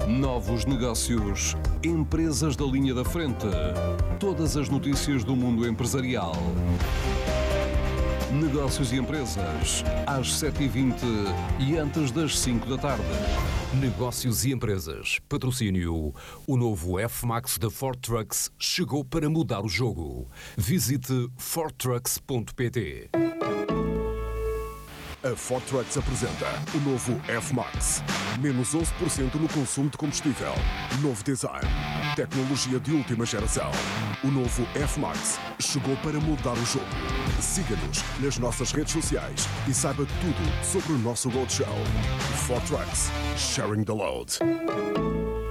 Novos negócios, empresas da linha da frente, todas as notícias do mundo empresarial. Negócios e empresas, às 7h20 e antes das 5 da tarde. Negócios e empresas. Patrocínio. O novo F-Max da Ford Trucks chegou para mudar o jogo. Visite fordtrucks.pt. A Ford Trucks apresenta o novo F-Max. Menos 11% no consumo de combustível. Novo design. Tecnologia de última geração. O novo F-Max chegou para mudar o jogo. Siga-nos nas nossas redes sociais e saiba tudo sobre o nosso roadshow. Ford Trucks. Sharing the load.